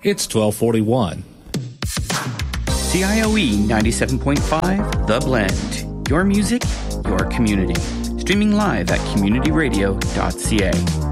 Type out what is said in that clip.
It's 1241. CIOE 97.5, The Blend. Your music, your community. Streaming live at communityradio.ca.